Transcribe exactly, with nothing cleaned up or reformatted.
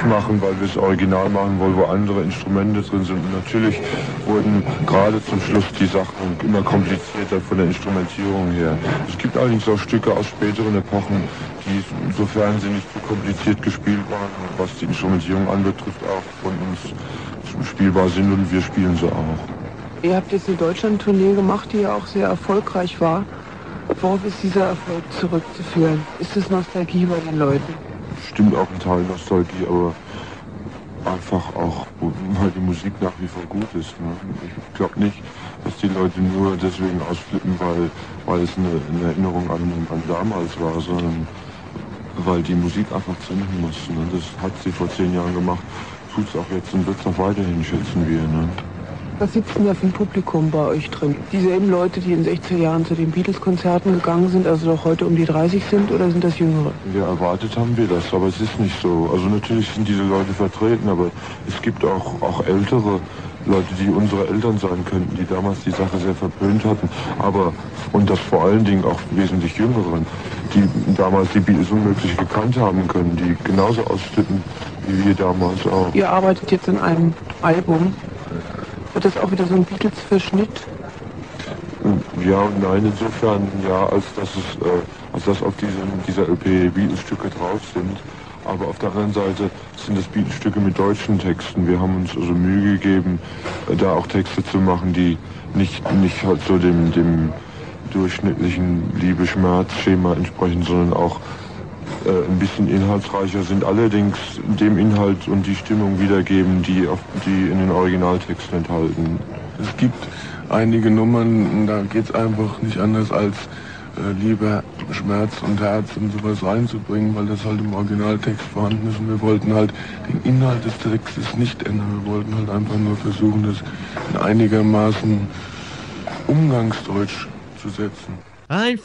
machen, weil wir es original machen wollen, wo andere Instrumente drin sind. Und natürlich wurden gerade zum Schluss die Sachen immer komplizierter von der Instrumentierung her. Es gibt allerdings auch Stücke aus späteren Epochen, die, sofern sie nicht zu kompliziert gespielt waren, was die Instrumentierung anbetrifft, auch von uns spielbar sind, und wir spielen sie auch. Ihr habt jetzt eine Deutschland-Tournee gemacht, die ja auch sehr erfolgreich war. Worauf ist dieser Erfolg zurückzuführen? Ist es Nostalgie bei den Leuten? Stimmt auch ein Teil Nostalgie, aber einfach auch, weil die Musik nach wie vor gut ist. Ne? Ich glaube nicht, dass die Leute nur deswegen ausflippen, weil, weil es eine, eine Erinnerung an, an damals war, sondern weil die Musik einfach zünden muss. Ne? Das hat sie vor zehn Jahren gemacht, tut es auch jetzt und wird es auch weiterhin, schätzen wir. Ne? Was sitzt denn da für ein Publikum bei euch drin? Dieselben Leute, die in den sechziger Jahren zu den Beatles-Konzerten gegangen sind, also doch heute um die dreißig sind, oder sind das Jüngere? Ja, erwartet haben wir das, aber es ist nicht so. Also natürlich sind diese Leute vertreten, aber es gibt auch, auch ältere Leute, die unsere Eltern sein könnten, die damals die Sache sehr verpönt hatten, aber, und das vor allen Dingen auch wesentlich Jüngeren, die damals die Beatles unmöglich gekannt haben können, die genauso ausflippen wie wir damals auch. Ihr arbeitet jetzt an einem Album. Wird das auch wieder so ein Beatles-Verschnitt? Ja und nein, insofern ja, als dass es, äh, als dass auf diesem, dieser L P Beatles-Stücke drauf sind. Aber auf der anderen Seite sind das Beatles-Stücke mit deutschen Texten. Wir haben uns also Mühe gegeben, äh, da auch Texte zu machen, die nicht, nicht halt so dem, dem durchschnittlichen Liebe-Schmerz-Schema entsprechen, sondern auch äh, ein bisschen inhaltsreicher sind, allerdings dem Inhalt und die Stimmung wiedergeben, die, auf, die in den Originaltexten enthalten. Es gibt einige Nummern, da geht es einfach nicht anders als äh, Liebe, Schmerz und Herz und sowas reinzubringen, weil das halt im Originaltext vorhanden ist, und wir wollten halt den Inhalt des Textes nicht ändern, wir wollten halt einfach nur versuchen, das in einigermaßen Umgangsdeutsch zu setzen. Ein